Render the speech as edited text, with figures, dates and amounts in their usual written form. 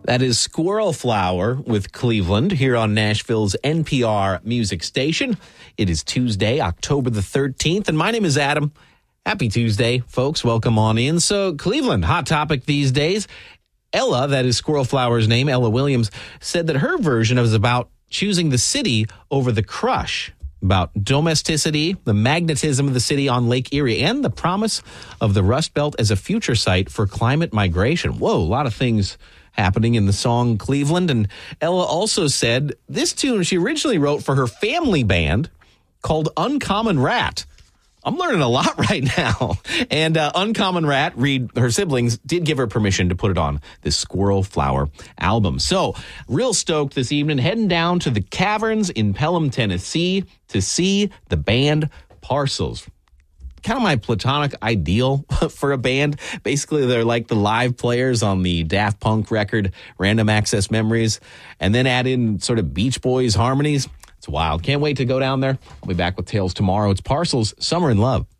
That is Squirrel Flower with Cleveland here on Nashville's NPR music station. It is Tuesday, October the 13th, and my name is Adam. Happy Tuesday, folks. Welcome on in. So, Cleveland, hot topic these days. Ella, that is Squirrel Flower's name, Ella Williams, said that her version is about choosing the city over the crush, about domesticity, the magnetism of the city on Lake Erie, and the promise of the Rust Belt as a future site for climate migration. Whoa, a lot of things happening in the song Cleveland. And Ella also said this tune she originally wrote for her family band called Uncommon Rat. I'm learning a lot right now. And Uncommon Rat, Reed, her siblings, did give her permission to put it on this Squirrel Flower album. So, real stoked this evening, heading down to the Caverns in Pelham, Tennessee to see the band Parcels. Kind of my platonic ideal for a band. Basically, they're like the live players on the Daft Punk record, Random Access Memories, and then add in sort of Beach Boys harmonies. It's wild. Can't wait to go down there. I'll be back with Tales tomorrow. It's Parcels, Summer in Love.